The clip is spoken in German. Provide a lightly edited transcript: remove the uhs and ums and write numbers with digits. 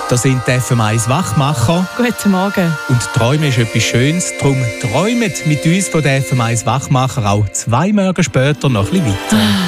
Da sind die FM1 Wachmacher. Guten Morgen. Und Träumen ist etwas Schönes. Darum träumet mit uns von den FM1 Wachmacher auch 2 Morgen später noch ein bisschen weiter.